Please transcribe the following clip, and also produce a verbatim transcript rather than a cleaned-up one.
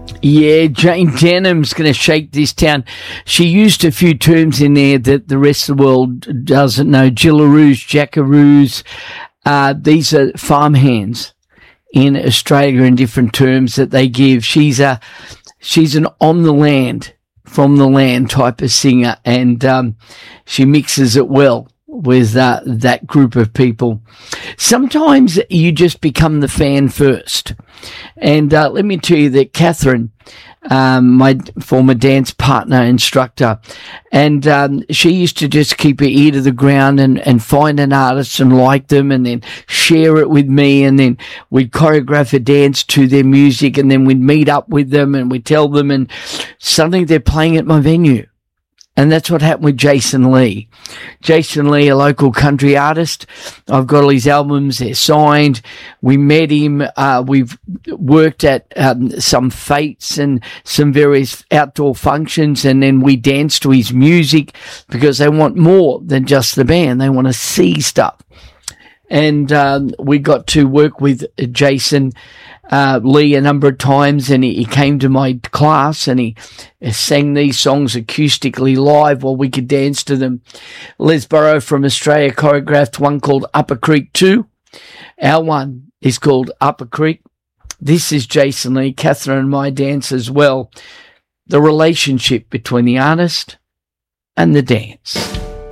Yeah, Jane Denham's going to shake this town. She used a few terms in there that the rest of the world doesn't know. Jillaroos, jackaroos. Uh, these are farmhands in Australia in different terms that they give. She's a, she's an on the land, from the land type of singer, and um, she mixes it well with uh, that group of people. Sometimes you just become the fan first. And uh, let me tell you that Catherine, um, my former dance partner, instructor, and um, she used to just keep her ear to the ground and, and find an artist and like them and then share it with me, and then we'd choreograph a dance to their music, and then we'd meet up with them and we'd tell them, and suddenly they're playing at my venue. And that's what happened with Jason Lee. Jason Lee, a local country artist. I've got all his albums. They're signed. We met him. Uh, we've worked at um, some fetes and some various outdoor functions. And then we danced to his music because they want more than just the band. They want to see stuff. And um, we got to work with Jason uh, Lee a number of times, and he, he came to my class and he sang these songs acoustically live while we could dance to them. Les Burrow from Australia choreographed one called Upper Creek two. Our one is called Upper Creek. This is Jason Lee, Catherine and my dance as well. The relationship between the artist and the dance.